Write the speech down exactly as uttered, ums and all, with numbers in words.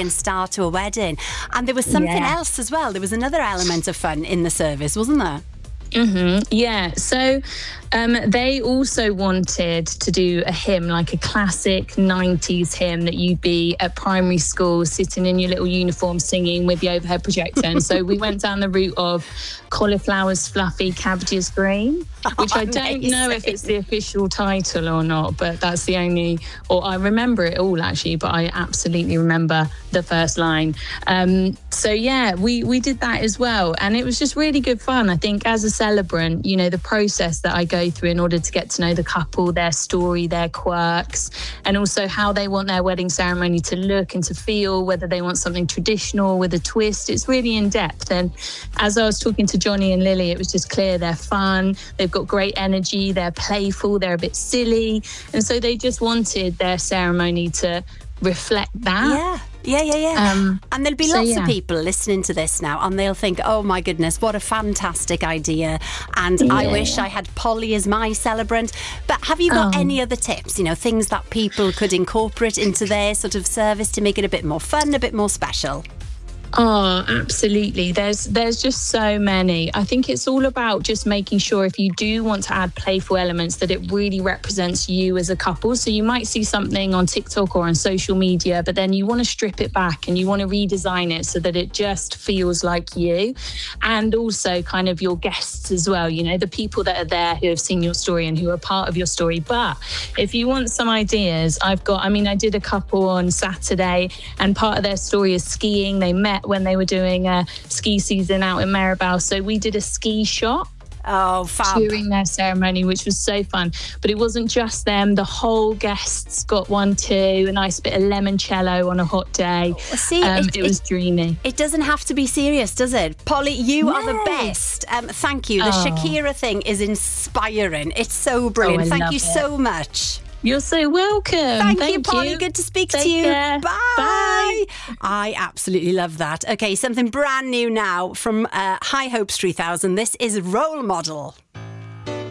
brilliant start to a wedding. And there was something Yeah. else as well. There was another element of fun in the service, wasn't there? Mm-hmm. Yeah. So um, they also wanted to do a hymn, like a classic nineties hymn that you'd be at primary school sitting in your little uniform singing with the overhead projector. And so we went down the route of Cauliflowers Fluffy, Cabbages Green, which Oh, I don't amazing. know if it's the official title or not, but that's the only, or I remember it all actually, but I absolutely remember the first line. Um, so yeah, we, we did that as well. And it was just really good fun. I think as a celebrant, you know, the process that I go through in order to get to know the couple, their story, their quirks, and also how they want their wedding ceremony to look and to feel, whether they want something traditional with a twist. It's really in depth. And as I was talking to Johnny and Lily, it was just clear they're fun, they've got great energy, they're playful, they're a bit silly. And so they just wanted their ceremony to reflect that. Yeah. Yeah, yeah, yeah. Um, and there'll be so, lots yeah. of people listening to this now and they'll think, oh my goodness, what a fantastic idea. And I Yeah. wish I had Polly as my celebrant. But have you got Oh. any other tips, you know, things that people could incorporate into their sort of service to make it a bit more fun, a bit more special? Oh, absolutely. There's there's just so many. I think it's all about just making sure if you do want to add playful elements that it really represents you as a couple. So you might see something on TikTok or on social media, but then you want to strip it back and you want to redesign it so that it just feels like you. And also kind of your guests as well, you know, the people that are there who have seen your story and who are part of your story. But if you want some ideas, I've got, I mean, I did a couple on Saturday and part of their story is skiing. They met when they were doing a ski season out in Maribel. So we did a ski shot Oh, fab. during their ceremony, which was so fun. But it wasn't just them. The whole guests got one too. A nice bit of limoncello on a hot day. See, um, it- it, was it- dreamy. It doesn't have to be serious, does it? Polly, you are the No. best. Um, thank you. The Oh. Shakira thing is inspiring. It's so brilliant. Oh, I thank love you it. so much. You're so welcome. Thank, Thank you, Polly. Good to speak Take to you. care. Bye. Bye. I absolutely love that. Okay, something brand new now from uh, High Hopes three thousand. This is Role Model.